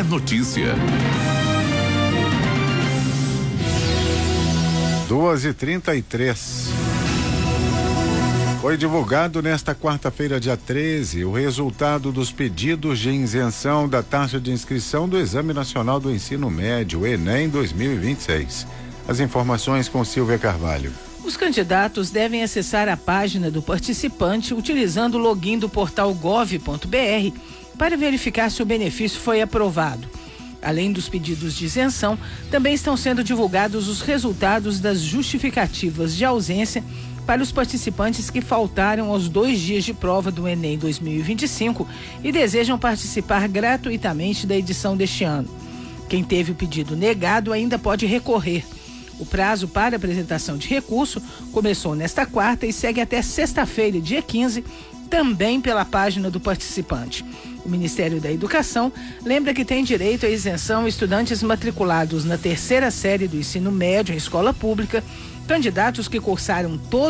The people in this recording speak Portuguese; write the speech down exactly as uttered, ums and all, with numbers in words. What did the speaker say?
notícia. duas e trinta e três. Foi divulgado nesta quarta-feira, dia treze, o resultado dos pedidos de isenção da taxa de inscrição do Exame Nacional do Ensino Médio, Enem dois mil e vinte e seis. As informações com Silvia Carvalho. Os candidatos devem acessar a página do participante utilizando o login do portal gov ponto br para verificar se o benefício foi aprovado. Além dos pedidos de isenção, também estão sendo divulgados os resultados das justificativas de ausência para os participantes que faltaram aos dois dias de prova do Enem dois mil e vinte e cinco e desejam participar gratuitamente da edição deste ano. Quem teve o pedido negado ainda pode recorrer. O prazo para apresentação de recurso começou nesta quarta e segue até sexta-feira, dia quinze, também pela página do participante. O Ministério da Educação lembra que tem direito à isenção estudantes matriculados na terceira série do ensino médio em escola pública, candidatos que cursaram todo